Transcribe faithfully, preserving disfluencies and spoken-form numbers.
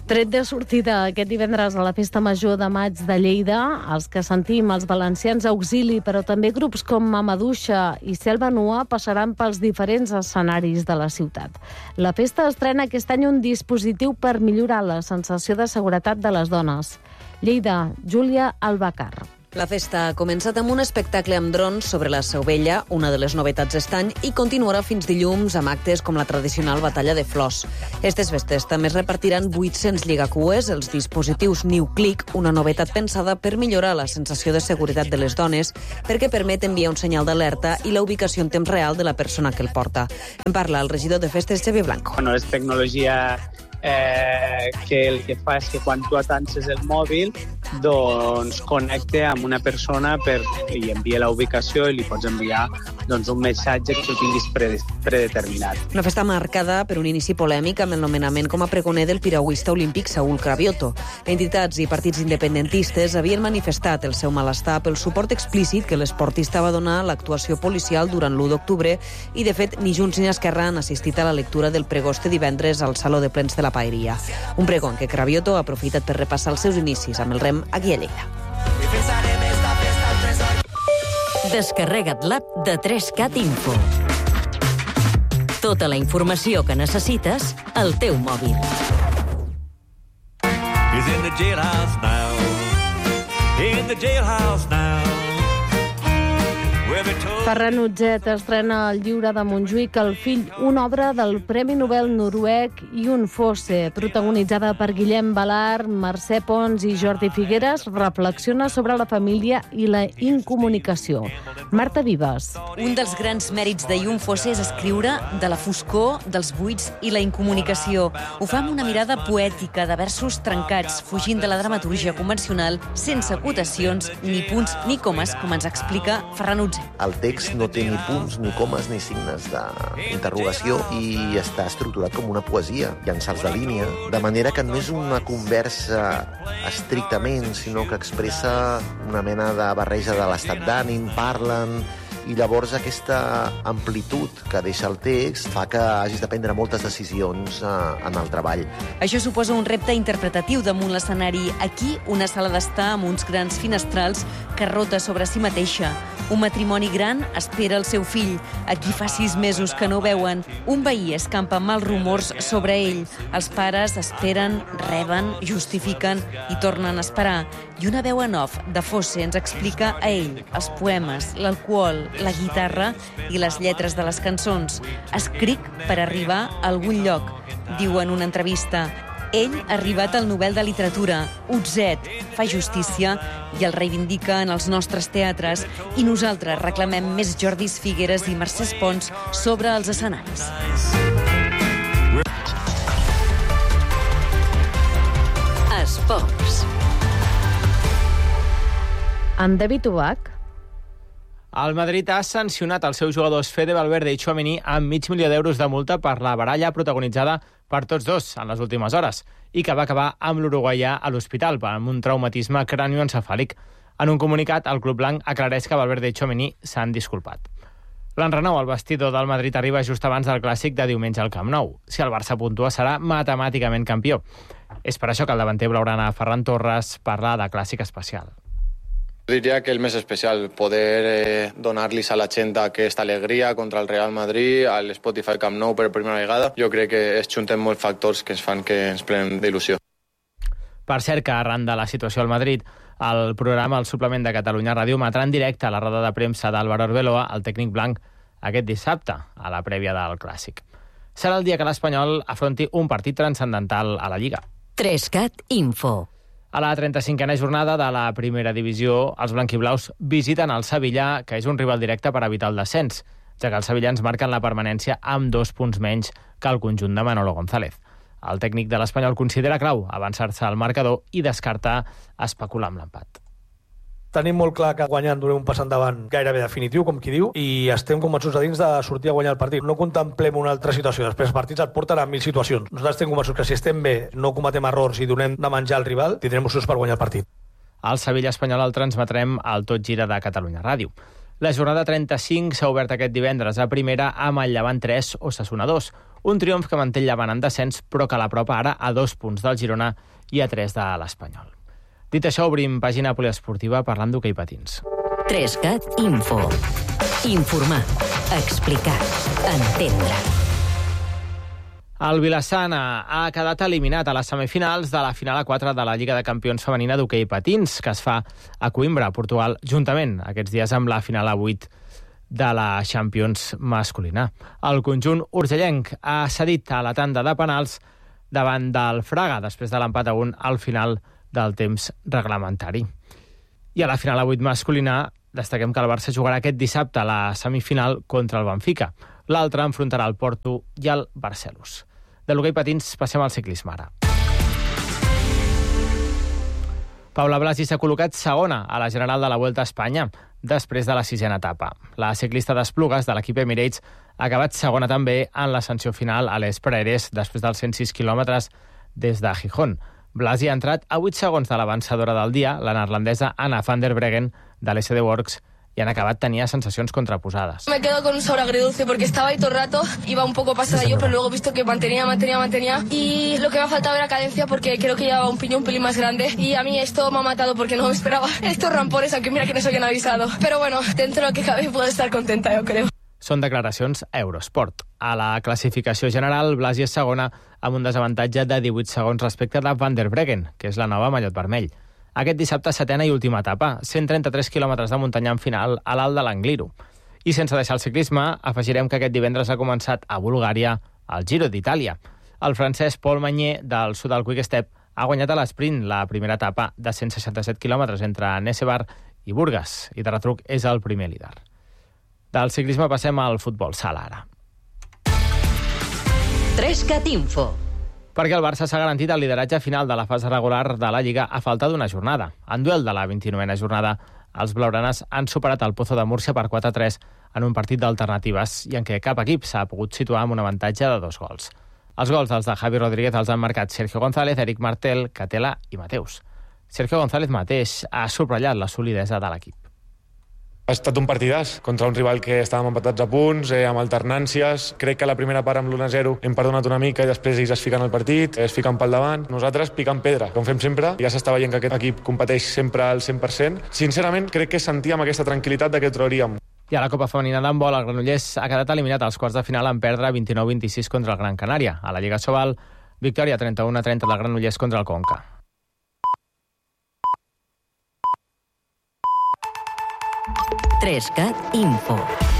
Tret de sortida aquest divendres a la Festa Major de Maig de Lleida, els que sentim els valencians Auxili, però també grups com Mamaduixa i Selva Nua passaran pels diferents escenaris de la ciutat. La festa estrena aquest any un dispositiu per millorar la sensació de seguretat de les dones. Lleida, Júlia Albacar. La festa ha començat amb un espectacle amb drons sobre la Seu Vella, una de les novetats d'estany, i continuarà fins dilluns amb actes com la tradicional batalla de flors. Estes festes també es repartiran vuit-cents lligacues, els dispositius New Click, una novetat pensada per millorar la sensació de seguretat de les dones, perquè permet enviar un senyal d'alerta i la ubicació en temps real de la persona que el porta. En parla el regidor de festes, Xavier Blanco. Bueno, és tecnologia eh, que el que fa és que quan tu atances el mòbil doncs connecte amb una persona per, i envia la ubicació i li pots enviar doncs, un missatge que tu tinguis predeterminat. Una festa marcada per un inici polèmic amb el nomenament com a pregoner del piragüista olímpic Saúl Cravioto. Entitats i partits independentistes havien manifestat el seu malestar pel suport explícit que l'esportista va donar a l'actuació policial durant l'u d'octubre i, de fet, ni Junts ni Esquerra han assistit a la lectura del pregó este divendres al Saló de Plens de la Paeria. Un pregó en què Cravioto ha aprofitat per repassar els seus inicis amb el rem aquí a Lleida. Descarrega't l'app de tres cat Info. Tota la informació que necessites al teu mòbil. He's in the jailhouse now. In the jailhouse now. Ferran Utget estrena el Lliure de Montjuïc, el fill, una obra del Premi Nobel noruec Jon Fosse, protagonitzada per Guillem Balart, Mercè Pons i Jordi Figueres, reflexiona sobre la família i la incomunicació. Marta Vives. Un dels grans mèrits de Jon Fosse és escriure de la foscor, dels buits i la incomunicació. Ho fa amb una mirada poètica de versos trencats, fugint de la dramaturgia convencional, sense acotacions, ni punts ni comes, com ens explica Ferran Utget. El text no té ni punts, ni comes, ni signes d'interrogació i està estructurat com una poesia. Hi ha salts de línia, de manera que no és una conversa estrictament, sinó que expressa una mena de barreja de l'estat d'ànim, parlen, i llavors aquesta amplitud que deixa el text fa que hagis de prendre moltes decisions eh, en el treball. Això suposa un repte interpretatiu damunt l'escenari. Aquí, una sala d'estar amb uns grans finestrals que rota sobre si mateixa. Un matrimoni gran espera el seu fill. Aquí fa sis mesos que no veuen. Un veí escampa mals rumors sobre ell. Els pares esperen, reben, justifiquen i tornen a esperar. I una veu en off de Fosse ens explica a ell els poemes, l'alcohol, la guitarra i les lletres de les cançons. Escric per arribar a algun lloc, diu en una entrevista. Ell ha arribat al Nobel de Literatura. Utget fa justícia i el reivindica en els nostres teatres i nosaltres reclamem més Jordis Figueres i Mercès Pons sobre els escenaris. Esports. En David Ubach. El Madrid ha sancionat els seus jugadors Fede Valverde i Tchouaméni amb mig milió d'euros de multa per la baralla protagonitzada per tots dos en les últimes hores i que va acabar amb l'uruguaià a l'hospital amb un traumatisme cranioencefàlic. En un comunicat, el club blanc aclareix que Valverde i Tchouaméni s'han disculpat. L'enrenou al vestidor del Madrid arriba just abans del clàssic de diumenge al Camp Nou. Si el Barça puntua, serà matemàticament campió. És per això que el davanter blaugrana Ferran Torres parla de clàssic especial. Diría que el mes especial, poder eh, donar-los a la gent aquesta alegria contra el Real Madrid, al Spotify Camp Nou per primera vegada. Jo crec que es junten molts factors que ens fan que ens plenem d'il·lusió. Per cert, que arran de la situació al Madrid, el programa El Suplement de Catalunya Ràdio emetrà en directe a la roda de premsa d'Álvaro Arbeloa, el tècnic blanc, aquest dissabte, a la prèvia del Clàssic. Serà el dia que l'Espanyol afronti un partit transcendental a la Lliga. tres cat Info. A la trenta-cinquena jornada de la primera divisió, els blanquiblaus visiten el Sevilla, que és un rival directe per evitar el descens, ja que els sevillans marquen la permanència amb dos punts menys que el conjunt de Manolo González. El tècnic de l'Espanyol considera clau avançar-se al marcador i descarta especular amb l'empat. Tenim molt clar que guanyant donem un pas endavant gairebé definitiu, com qui diu, i estem convençuts a dins de sortir a guanyar el partit. No contemplem una altra situació. Després els partits et porten a mil situacions. Nosaltres estem convençuts que si estem bé, no cometem errors i donem de menjar al rival, tindrem opcions per guanyar el partit. El Sevilla espanyol el transmetrem al Tot Gira de Catalunya Ràdio. La jornada trenta-cinc s'ha obert aquest divendres a primera amb el Llevant tres, Osasuna dos. Un triomf que manté el Llevant en descens, però que l'apropa ara a dos punts del Girona i a tres de l'Espanyol. Dit això, obrim pàgina poliesportiva parlant d'hoquei patins. tres cat Info. Informar, explicar, entendre. El Vilassana ha quedat eliminat a les semifinals de la final a quatre de la Lliga de Campions femenina d'hoquei patins, que es fa a Coimbra, Portugal, juntament aquests dies amb la final a vuit de la Champions masculina. El conjunt urgellenc ha cedit a la tanda de penals davant del Fraga, després de l'empat a un al final del temps reglamentari. I a la final a vuit masculina destaquem que el Barça jugarà aquest dissabte a la semifinal contra el Benfica. L'altre enfrontarà el Porto i el Barcelos. De l'hoquei patins passem al ciclisme ara. Paula Blasi s'ha col·locat segona a la general de la Vuelta a Espanya, després de la sisena etapa. La ciclista d'Esplugues de l'equip Emirates ha acabat segona també en l'ascensió final a les Praeres, després dels cent sis quilòmetres des de Gijón. Blasi ha entrat a vuit segons de l'avançadora del dia, la neerlandesa Anna van der Breggen, de l'S D Works, y han acabado tenía sensaciones contrapusadas. Me quedo con un sabor agridulce porque estaba ahí todo el rato, iba un poco pasada yo, pero luego he visto que mantenía, mantenía, mantenía y lo que me ha faltado era cadencia porque creo que llevaba un piñón un pelín más grande y a mí esto me ha matado porque no me esperaba estos rampones, aunque mira que no se habían avisado. Pero bueno, dentro de lo que cabe puedo estar contenta, yo creo. Són declaracions a Eurosport. A la classificació general, Blasi és segona amb un desavantatge de divuit segons respecte de Van der Breggen, que és la nova mallot vermell. Aquest dissabte, setena i última etapa, cent trenta-tres quilòmetres de muntanya en final a l'alt de l'Angliru. I sense deixar el ciclisme, afegirem que aquest divendres ha començat a Bulgària el Giro d'Itàlia. El francès Paul Magnier, del sud del Quick Step, ha guanyat a l'esprint la primera etapa de cent seixanta-set quilòmetres entre Nesebar i Burgas, i de retruc és el primer líder. Del ciclisme passem al futbol sala ara. tres cat Info. Perquè el Barça s'ha garantit el lideratge final de la fase regular de la Lliga a falta d'una jornada. En duel de la vint-i-novena jornada, els blaugranes han superat el Pozo de Múrcia per quatre a tres en un partit d'alternatives i en què cap equip s'ha pogut situar amb un avantatge de dos gols. Els gols dels de Javi Rodríguez els han marcat Sergio González, Eric Martel, Catela i Mateus. Sergio González mateix ha subratllat la solidesa de l'equip. Ha estat un partidàs contra un rival que estàvem empatats a punts, eh, amb alternàncies. Crec que la primera part amb l'u a zero hem perdonat una mica i després ells es fiquen al partit, es fiquen pel davant. Nosaltres picant pedra, com fem sempre. Ja s'està veient que aquest equip competeix sempre al cent per cent. Sincerament, crec que sentíem aquesta tranquil·litat de que trauríem. I a la Copa Femenina d'handbol, el Granollers ha quedat eliminat als quarts de final en perdre vint-i-nou a vint-i-sis contra el Gran Canària. A la Lliga Sobal, victòria trenta-u a trenta del Granollers contra el Conca. tres cat Info.